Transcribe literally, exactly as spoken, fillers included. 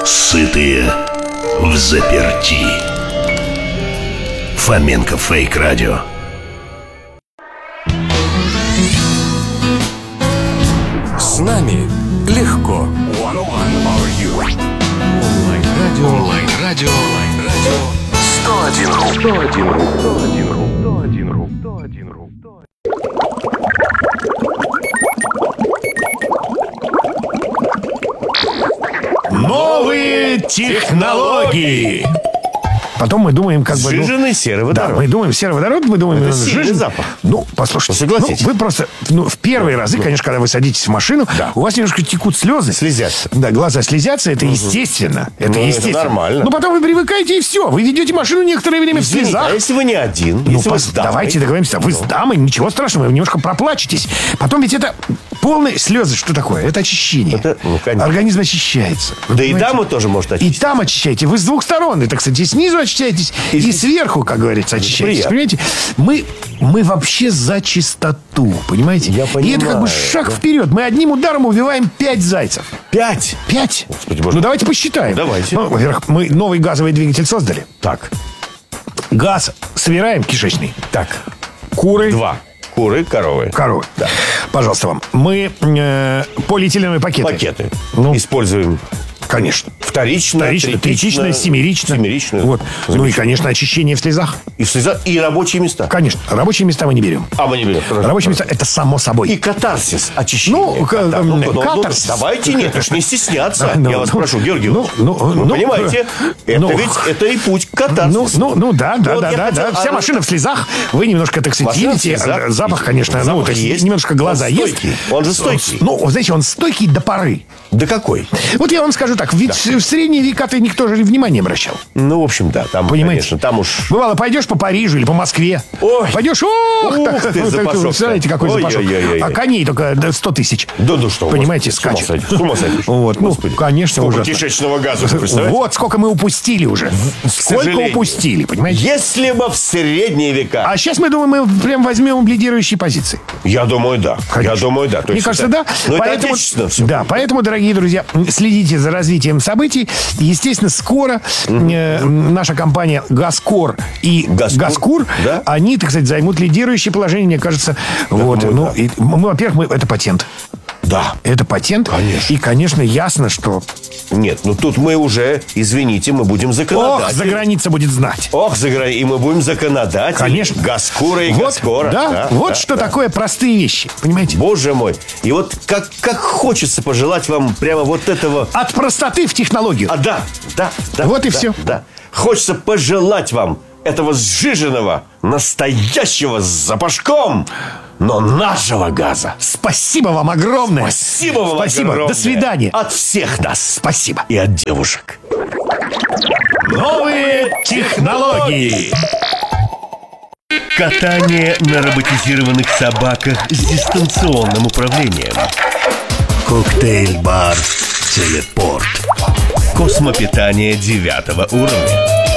Сытые взаперти. Фоменко Фейк Радио. С нами легко. Онлайн-радио. Онлайн-радио. Онлайн-радио. сто один ру. сто один ру. сто один ру. сто один ру. сто один ру. Новые технологии. Потом мы думаем, как бы... Сжиженный сероводород. Да, мы думаем сероводород, мы думаем... Это сильный сжиженный запах. Ну, послушайте. Ну, согласитесь. Ну, вы просто... Ну, в первые разы, конечно, когда вы садитесь в машину, Да. у вас немножко текут слезы. Слезятся. Да, глаза слезятся, это естественно. Это Ну, это естественно. нормально. Ну, потом вы привыкаете, и все. Вы ведете машину некоторое время Извините, в слезах. а если вы не один? Ну, если вы пос- с дамой? давайте договоримся. Вы с дамой, ничего страшного, вы немножко проплачетесь. Потом ведь это полные слезы. Что такое? Это очищение. Это, ну, конечно. Организм очищается. Вы Да и понимаете? даму тоже может И очистить. там очищаете. Вы с двух сторон. И, так сказать, и снизу очищаетесь, и, И- сверху, как говорится, очищаетесь. приятно. Понимаете? Мы, мы вообще за чистоту. Понимаете? Я И это как бы понимаю, шаг да. вперед. Мы одним ударом убиваем пять зайцев. Пять. Пять? Господи, боже. Ну, давайте посчитаем. Давайте. Ну, во-первых, мы новый газовый двигатель создали. Так. Газ собираем кишечный. Так. Куры. Два. Куры, коровы. Коровы. Пожалуйста вам. Мы э, полиэтиленовые пакеты. Пакеты. Ну, Используем конечно. вторично, Вторично, тричично, семерично. Семерично. Вот. Ну и, конечно, очищение в слезах. И, слеза- и рабочие места. Конечно. Рабочие места мы не берем. А мы не берем. Хорошо. Рабочие места – это само собой. И катарсис, очищение. Ну, к- Катар- м, ну, ну, катарсис. ну, давайте, нет, уж не стесняться. Ну, Я вас ну, прошу, Георгий ну, Ильич. ну, Вы ну, понимаете, э, это ну, ведь это и путь к Ну, катарсису. ну, ну, да, да, Вот да, я да, хотел- да. Вся а- машина в слезах. Вы немножко, так сказать, Машина в видите. слезах. Запах, конечно, ну, Запах так, есть. немножко глаза Он есть. стойкий. Он же стойкий. Ну, вы знаете, он стойкий до поры. Да какой? Вот я вам скажу так. Ведь в средние века-то никто же внимания не обращал. Ну, в общем, да, там, Понимаете? конечно, там уж... Бывало, пойдешь по Парижу или по Москве. Ой. Пойдешь, ох, Ух так, ты, вот так, запашок-то. представляете, какой запашок. Ой-ой-ой-ой. А коней только да, сто тысяч. Да, ну что, Понимаете, господи, с ума скачет. сойти, с ума сойти. Вот, ну, Господи. конечно, Сколько ужасно. кишечного газа, вы представляете? Вот сколько мы упустили уже. Сколько сожалению. упустили, понимаете? Если бы в средние века... А сейчас мы думаем, мы прям возьмем лидирующие позиции. Я думаю, да. Конечно. Я думаю, да. То Мне есть кажется, это- да. Ну, это Поэтому, отечественно все. да, поэтому, дорогие друзья, следите за развитием событий. Естественно, скоро э, наша компания «Газкор» и «Газкур», «Газкур», да? они, так сказать, займут лидирующее положение, мне кажется. Вот, мы, ну, да. и мы, во-первых, мы, это патент. Да. Это патент. Конечно. И, конечно, ясно, что... Нет, ну тут мы уже, извините, мы будем Ох, законодатели. за граница будет знать. Ох, за границей. И мы будем законодатели. Конечно. Газкура и Вот, Газкора. да, вот да, что да. такое простые вещи. Понимаете? Боже мой. И вот как, как хочется пожелать вам прямо вот этого... От простоты в технологию. А, да, да, да. Вот и да, всё. Да. Хочется пожелать вам этого сжиженного, настоящего с запашком, но нашего газа. Спасибо вам огромное. Спасибо вам Спасибо. огромное. До свидания. От всех нас. Спасибо. И от девушек. Новые технологии. Катание на роботизированных собаках с дистанционным управлением. Коктейль-бар «Телепорт». Космопитание девятого уровня.